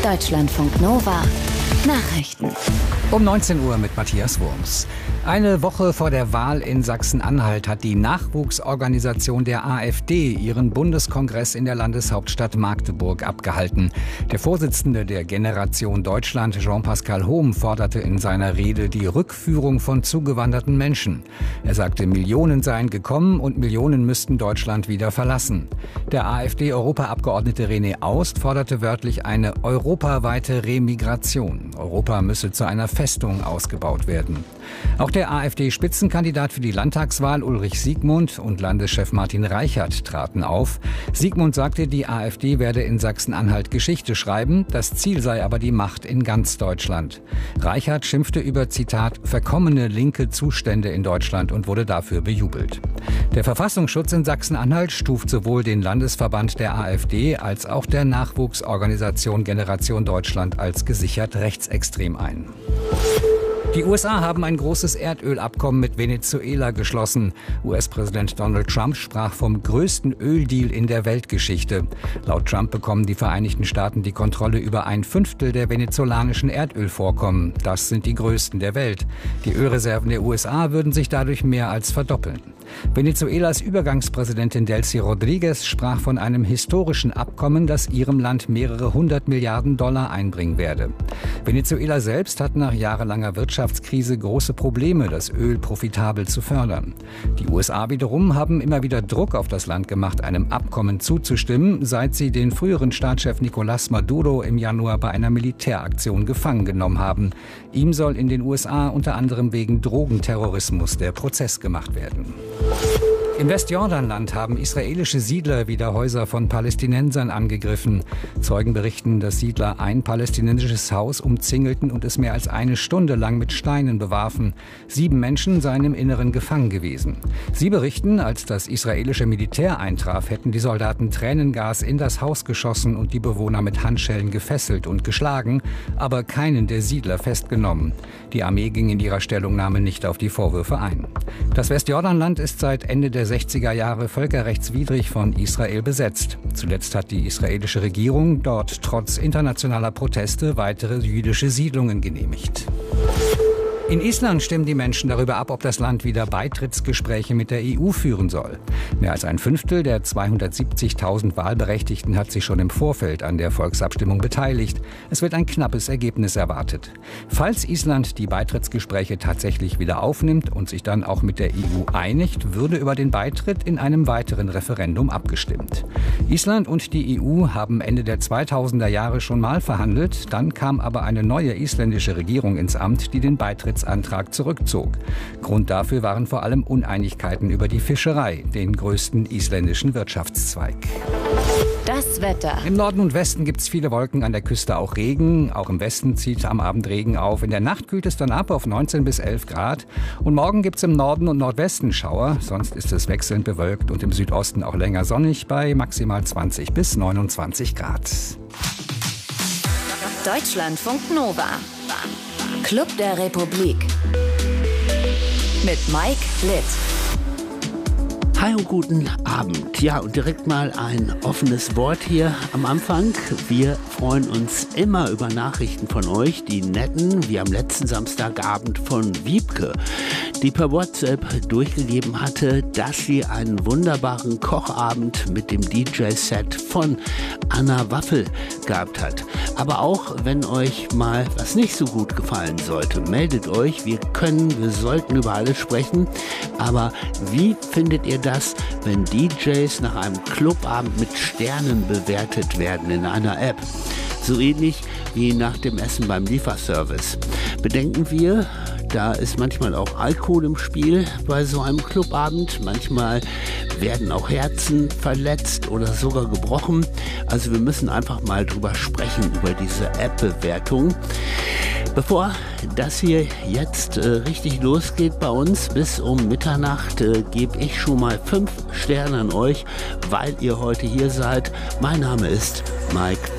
Deutschlandfunk Nova Nachrichten. Um 19 Uhr mit Matthias Wurms. Eine Woche vor der Wahl in Sachsen-Anhalt hat die Nachwuchsorganisation der AfD ihren Bundeskongress in der Landeshauptstadt Magdeburg abgehalten. Der Vorsitzende der Generation Deutschland, Jean-Pascal Hohm, forderte in seiner Rede die Rückführung von zugewanderten Menschen. Er sagte, Millionen seien gekommen und Millionen müssten Deutschland wieder verlassen. Der AfD-Europaabgeordnete René Aust forderte wörtlich eine europaweite Remigration. Europa müsse zu einer Festung ausgebaut werden. Auch der AfD-Spitzenkandidat für die Landtagswahl Ulrich Siegmund und Landeschef Martin Reichert traten auf. Siegmund sagte, die AfD werde in Sachsen-Anhalt Geschichte schreiben, das Ziel sei aber die Macht in ganz Deutschland. Reichert schimpfte über, Zitat, verkommene linke Zustände in Deutschland und wurde dafür bejubelt. Der Verfassungsschutz in Sachsen-Anhalt stuft sowohl den Landesverband der AfD als auch der Nachwuchsorganisation Generation Deutschland als gesichert rechtsextrem ein. Die USA haben ein großes Erdölabkommen mit Venezuela geschlossen. US-Präsident Donald Trump sprach vom größten Öldeal in der Weltgeschichte. Laut Trump bekommen die Vereinigten Staaten die Kontrolle über 1/5 der venezolanischen Erdölvorkommen. Das sind die größten der Welt. Die Ölreserven der USA würden sich dadurch mehr als verdoppeln. Venezuelas Übergangspräsidentin Delcy Rodriguez sprach von einem historischen Abkommen, das ihrem Land mehrere 100 Milliarden Dollar einbringen werde. Venezuela selbst hat nach jahrelanger Wirtschaftskrise große Probleme, das Öl profitabel zu fördern. Die USA wiederum haben immer wieder Druck auf das Land gemacht, einem Abkommen zuzustimmen, seit sie den früheren Staatschef Nicolás Maduro im Januar bei einer Militäraktion gefangen genommen haben. Ihm soll in den USA unter anderem wegen Drogenterrorismus der Prozess gemacht werden. Im Westjordanland haben israelische Siedler wieder Häuser von Palästinensern angegriffen. Zeugen berichten, dass Siedler ein palästinensisches Haus umzingelten und es mehr als eine Stunde lang mit Steinen bewarfen. 7 Menschen seien im Inneren gefangen gewesen. Sie berichten, als das israelische Militär eintraf, hätten die Soldaten Tränengas in das Haus geschossen und die Bewohner mit Handschellen gefesselt und geschlagen, aber keinen der Siedler festgenommen. Die Armee ging in ihrer Stellungnahme nicht auf die Vorwürfe ein. Das Westjordanland ist seit Ende der 60er Jahre völkerrechtswidrig von Israel besetzt. Zuletzt hat die israelische Regierung dort trotz internationaler Proteste weitere jüdische Siedlungen genehmigt. In Island stimmen die Menschen darüber ab, ob das Land wieder Beitrittsgespräche mit der EU führen soll. Mehr als 1/5 der 270.000 Wahlberechtigten hat sich schon im Vorfeld an der Volksabstimmung beteiligt. Es wird ein knappes Ergebnis erwartet. Falls Island die Beitrittsgespräche tatsächlich wieder aufnimmt und sich dann auch mit der EU einigt, würde über den Beitritt in einem weiteren Referendum abgestimmt. Island und die EU haben Ende der 2000er Jahre schon mal verhandelt. Dann kam aber eine neue isländische Regierung ins Amt, die den Beitrittsantrag zurückzog. Grund dafür waren vor allem Uneinigkeiten über die Fischerei, den größten isländischen Wirtschaftszweig. Das Wetter. Im Norden und Westen gibt es viele Wolken, an der Küste auch Regen. Auch im Westen zieht am Abend Regen auf. In der Nacht kühlt es dann ab auf 19 bis 11 Grad. Und morgen gibt es im Norden und Nordwesten Schauer. Sonst ist es wechselnd bewölkt und im Südosten auch länger sonnig bei maximal 20 bis 29 Grad. Deutschlandfunk Nova. Club der Republik. Mit Mike Litt. Hi und guten Abend. Ja, und direkt mal ein offenes Wort hier am Anfang. Wir freuen uns immer über Nachrichten von euch, die netten, wie am letzten Samstagabend von Wiebke, die per WhatsApp durchgegeben hatte, dass sie einen wunderbaren Kochabend mit dem DJ-Set von Anna Waffel gehabt hat. Aber auch wenn euch mal was nicht so gut gefallen sollte, meldet euch. Wir sollten über alles sprechen. Aber wie findet ihr das, wenn DJs nach einem Clubabend mit Sternen bewertet werden in einer App? So ähnlich wie nach dem Essen beim Lieferservice. Bedenken wir, da ist manchmal auch Alkohol im Spiel bei so einem Clubabend. Manchmal werden auch Herzen verletzt oder sogar gebrochen. Also wir müssen einfach mal drüber sprechen, über diese App-Bewertung. Bevor das hier jetzt richtig losgeht bei uns, bis um Mitternacht, gebe ich schon mal 5 Sterne an euch, weil ihr heute hier seid. Mein Name ist Mike